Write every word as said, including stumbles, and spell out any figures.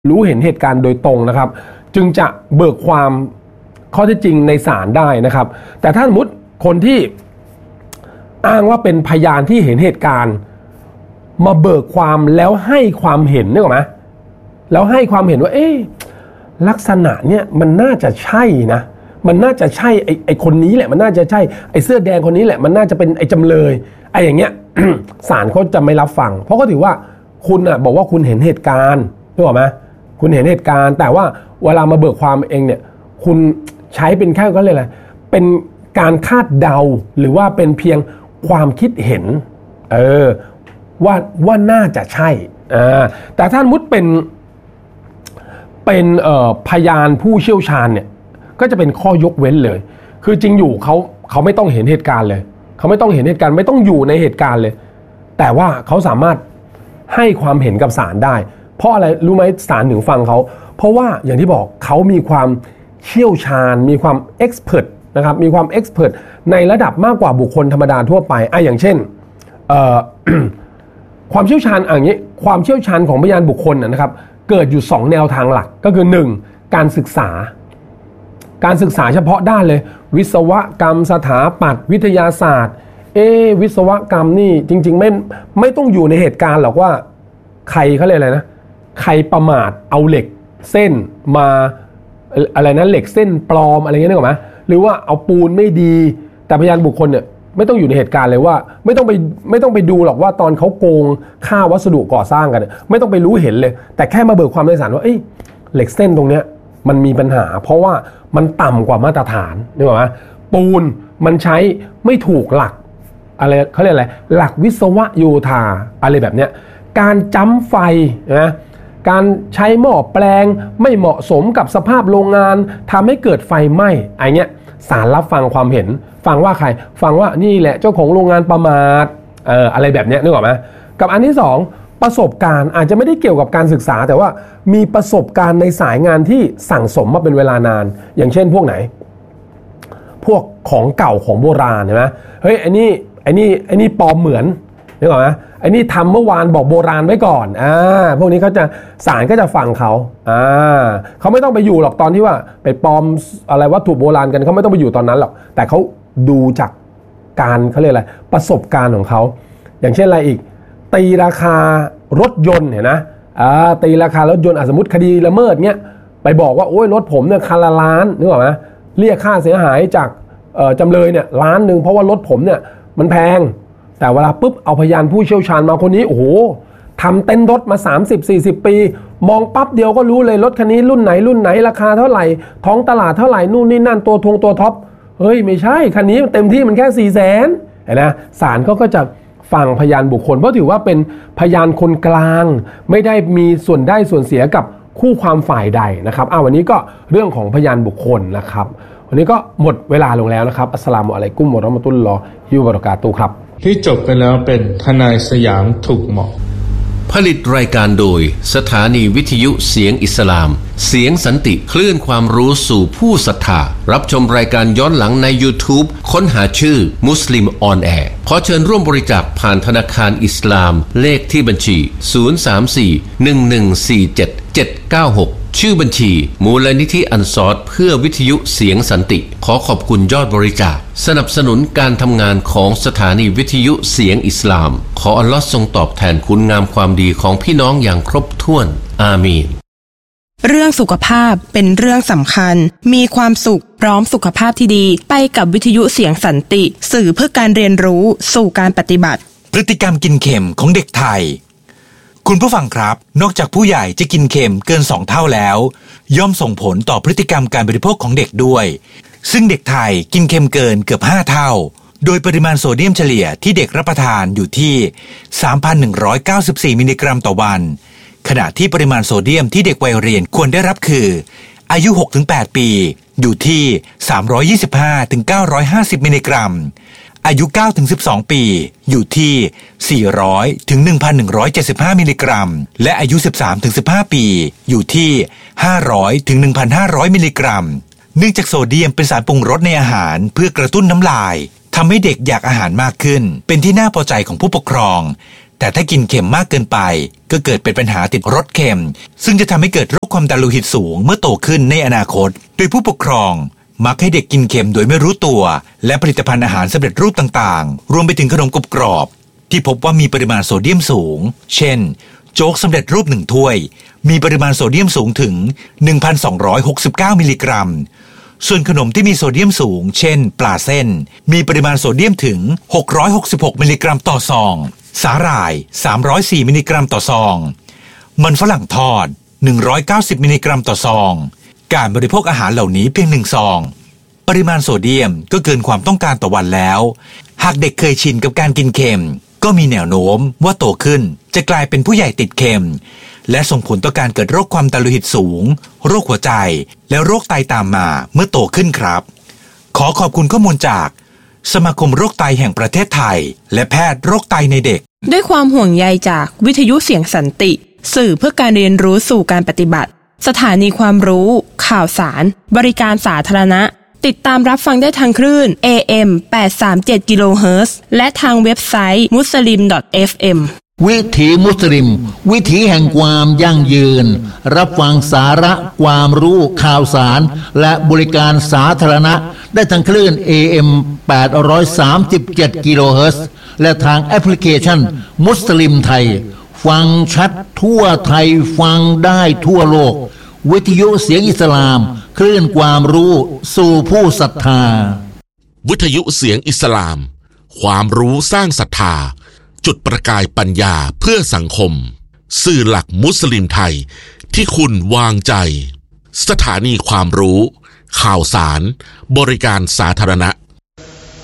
รู้เห็นเหตุการณ์โดยตรงนะครับจึงจะเบิกความข้อเท็จจริงในศาลได้นะครับแต่ถ้าสมมติคนที่อ้างว่าเป็นพยานที่เห็นเหตุการณ์มาเบิกความแล้วให้ความเห็นนึกออกไหมแล้วให้ความเห็นว่าเอ๊ะลักษณะเนี่ยมันน่าจะใช่นะมันน่าจะใช่ไอ้ไอ้คนนี้แหละมันน่าจะใช่ไอ้เสื้อแดงคนนี้แหละมันน่าจะเป็นไอ้จำเลยไอ้อย่างเงี้ย ศาลเขาจะไม่รับฟังเพราะก็ถือว่าคุณอ่ะบอกว่าคุณเห็นเหตุการณ์นึกออกไหมคุณเห็นเหตุการณ์แต่ว่าเวลามาเบิกความเองเนี่ยคุณใช้เป็นแค่ก็เลยแหละเป็นการคาดเดาหรือว่าเป็นเพียงความคิดเห็นเออว่าว่าน่าจะใช่อ่าแต่ถ้าสมมุติเป็นเป็นเอ่อพยานผู้เชี่ยวชาญเนี่ยก็จะเป็นข้อยกเว้นเลยคือจริงอยู่เขาเขาไม่ต้องเห็นเหตุการณ์เลยเขาไม่ต้องเห็นเหตุการณ์ไม่ต้องอยู่ในเหตุการณ์เลยแต่ว่าเขาสามารถให้ความเห็นกับศาลได้เพราะอะไรรู้ไหมศาลถึงฟังเขาเพราะว่าอย่างที่บอกเขามีความเชี่ยวชาญมีความเอ็กซ์เพรสนะครับมีความเอ็กซ์เพรสในระดับมากกว่าบุคคลธรรมดาทั่วไปอ่ะอย่างเช่นเอ่อ ความเชี่ยวชาญอย่างนี้ความเชี่ยวชาญของพยานบุคคลนะครับเกิดอยู่สองแนวทางหลักก็คือหนึ่งการศึกษาการศึกษาเฉพาะด้านเลยวิศวกรรมสถาปัตย์วิทยาศาสตร์เอวิศวกรรมนี่จริงๆไม่ไม่ต้องอยู่ในเหตุการณ์หรอกว่าใครเขาเรียกอะไรนะใครประมาทเอาเหล็กเส้นมาอะไรนะเหล็กเส้นปลอมอะไรเงี้ยนึกออกไหมหรือว่าเอาปูนไม่ดีแต่พยานบุคคลเนี่ยไม่ต้องอยู่ในเหตุการณ์เลยว่าไม่ต้องไปไม่ต้องไปดูหรอกว่าตอนเขาโกงค่าวัสดุก่อสร้างกันไม่ต้องไปรู้เห็นเลยแต่แค่มาเบิกความในศาลว่าเอ้ยเหล็กเส้นตรงเนี้ยมันมีปัญหาเพราะว่ามันต่ำกว่ามาตรฐานนึกออกไหมปูนมันใช้ไม่ถูกหลักอะไรเขาเรียกอะไรหลักวิศวโยธาอะไรแบบเนี้ยการจ้ำไฟนะการใช้หม้อแปลงไม่เหมาะสมกับสภาพโรงงานทำให้เกิดไฟไหม้ไอ้เนี้ยศาลรับฟังความเห็นฟังว่าใครฟังว่านี่แหละเจ้าของโรงงานประมาทเอ่ออะไรแบบเนี้ยนึกออกไหมกับอันที่สองประสบการณ์อาจจะไม่ได้เกี่ยวกับการศึกษาแต่ว่ามีประสบการณ์ในสายงานที่สั่งสมมาเป็นเวลานานอย่างเช่นพวกไหนพวกของเก่าของโบราณเห็นไหมเฮ้ยไอ้นี่ไอ้นี่ไอ้นี่ปลอมเหมือนนึกออกไหมไอ้นี่ทำเมื่อวานบอกโบราณไว้ก่อนอ่าพวกนี้เขาจะศาลก็จะฟังเขาอ่าเขาไม่ต้องไปอยู่หรอกตอนที่ว่าไปปลอมอะไรวัตถุโบราณกันเขาไม่ต้องไปอยู่ตอนนั้นหรอกแต่เขาดูจากการเขาเรียกอะไรประสบการณ์ของเขาอย่างเช่นอะไรอีกตีราคารถยนต์เห็นนะอ่าตีราคารถยนต์สมมติคดีละเมิดเงี้ยไปบอกว่าโอ้ยรถผมเนี่ยคันละล้านนึกออกไหมเรียกค่าเสียหายจากจำเลยเนี่ยล้านหนึ่งเพราะว่ารถผมเนี่ยมันแพงแต่เวลาปุ๊บเอาพยานผู้เชี่ยวชาญมาคนนี้โอ้โหทำเต้นรถมา สามสิบสี่สิบ ปีมองปั๊บเดียวก็รู้เลยรถคันนี้รุ่นไหนรุ่นไหนราคาเท่าไหร่ท้องตลาดเท่าไหร่นู่นนี่นั่นตัวทงตัวท็อปเฮ้ยไม่ใช่คันนี้เต็มที่มันแค่ สี่แสน เห็นนะศาลเขาก็จะฟังพยานบุคคลเพราะถือว่าเป็นพยานคนกลางไม่ได้มีส่วนได้ส่วนเสียกับคู่ความฝ่ายใดนะครับอ้าววันนี้ก็เรื่องของพยานบุคคลนะครับวันนี้ก็หมดเวลาลงแล้วนะครับอัสสลามุอะลัยกุมวะเราะมะตุลลอฮิวะบะเราะกาตุฮ์ครับที่จบไปแล้วเป็นทนายสยามถูกเหมาะผลิตรายการโดยสถานีวิทยุเสียงอิสลามเสียงสันติคลื่นความรู้สู่ผู้ศรัทธารับชมรายการย้อนหลังใน YouTube ค้นหาชื่อมุสลิมออนแอร์ขอเชิญร่วมบริจาคผ่านธนาคารอิสลามเลขที่บัญชีศูนย์ สาม สี่ หนึ่ง หนึ่ง สี่ เจ็ด เจ็ด เก้า หกชื่อบัญชีมูลนิธิอันซอรเพื่อวิทยุเสียงสันติขอขอบคุณยอดบริจาคสนับสนุนการทำงานของสถานีวิทยุเสียงอิสลามขออัลลอฮ์ทรงตอบแทนคุณงามความดีของพี่น้องอย่างครบถ้วนอามีนเรื่องสุขภาพเป็นเรื่องสำคัญมีความสุขพร้อมสุขภาพที่ดีไปกับวิทยุเสียงสันติสื่อเพื่อการเรียนรู้สู่การปฏิบัติพฤติกรรมกินเค็มของเด็กไทยคุณผู้ฟังครับนอกจากผู้ใหญ่จะกินเค็มเกินสองเท่าแล้วย่อมส่งผลต่อพฤติกรรมการบริโภคของเด็กด้วยซึ่งเด็กไทยกินเค็มเกินเกือบห้าเท่าโดยปริมาณโซเดียมเฉลี่ยที่เด็กรับประทานอยู่ที่ สามพันหนึ่งร้อยเก้าสิบสี่ มิลลิกรัมต่อวันขณะที่ปริมาณโซเดียมที่เด็กวัยเรียนควรได้รับคืออายุ หกถึงแปด ปีอยู่ที่ สามร้อยยี่สิบห้าถึงเก้าร้อยห้าสิบ มิลลิกรัมอายุ เก้าถึงสิบสอง ปีอยู่ที่ สี่ร้อยถึงหนึ่งพันหนึ่งร้อยเจ็ดสิบห้า มิลลิกรัมและอายุ สิบสามถึงสิบห้า ปีอยู่ที่ ห้าร้อยถึงหนึ่งพันห้าร้อย มิลลิกรัมเนื่องจากโซเดียมเป็นสารปรุงรสในอาหารเพื่อกระตุ้นน้ำลายทำให้เด็กอยากอาหารมากขึ้นเป็นที่น่าพอใจของผู้ปกครองแต่ถ้ากินเค็มมากเกินไปก็เกิดเป็นปัญหาติดรสเค็มซึ่งจะทำให้เกิดโรคความดันโลหิตสูงเมื่อโตขึ้นในอนาคตโดยผู้ปกครองมักให้เด็กกินเค็มโดยไม่รู้ตัวและผลิตภัณฑ์อาหารสำเร็จรูปต่างๆรวมไปถึงขนมกรอบๆที่พบว่ามีปริมาณโซเดียมสูงเช่นโจ๊กสำเร็จรูปหนึ่งถ้วยมีปริมาณโซเดียมสูงถึง หนึ่งพันสองร้อยหกสิบเก้า มิลลิกรัมส่วนขนมที่มีโซเดียมสูงเช่นปลาเส้นมีปริมาณโซเดียมถึงหกร้อยหกสิบหกมิลลิกรัมต่อซองสาหร่ายสามร้อยสี่มิลลิกรัมต่อซองมันฝรั่งทอดหนึ่งร้อยเก้าสิบมิลลิกรัมต่อซองการบริโภคอาหารเหล่านี้เพียงหนึ่งซองปริมาณโซเดียมก็เกินความต้องการต่อวันแล้วหากเด็กเคยชินกับการกินเค็มก็มีแนวโน้มว่าโตขึ้นจะกลายเป็นผู้ใหญ่ติดเค็มและส่งผลต่อการเกิดโรคความดันโลหิตสูงโรคหัวใจและโรคไตตามมาเมื่อโตขึ้นครับขอขอบคุณข้อมูลจากสมาคมโรคไตแห่งประเทศไทยและแพทย์โรคไตในเด็กด้วยความห่วงใยจากวิทยุเสียงสันติสื่อเพื่อการเรียนรู้สู่การปฏิบัติสถานีความรู้ข่าวสารบริการสาธารณะติดตามรับฟังได้ทางคลื่น เอ เอ็ม แปดร้อยสามสิบเจ็ด กิโลเฮิรตซ์และทางเว็บไซต์ มุสลิม ดอท เอฟ เอ็มวิถีมุสลิมวิถีแห่งความยั่งยืนรับฟังสาระความรู้ข่าวสารและบริการสาธารณะได้ทางคลื่น เอ เอ็ม แปดร้อยสามสิบเจ็ด กิโลเฮิรตซ์และทางแอปพลิเคชันมุสลิมไทยฟังชัดทั่วไทยฟังได้ทั่วโลกวิทยุเสียงอิสลามคลื่นความรู้สู่ผู้ศรัทธาวิทยุเสียงอิสลามความรู้สร้างศรัทธาจุดประกายปัญญาเพื่อสังคมสื่อหลักมุสลิมไทยที่คุณวางใจสถานีความรู้ข่าวสารบริการสาธารณะ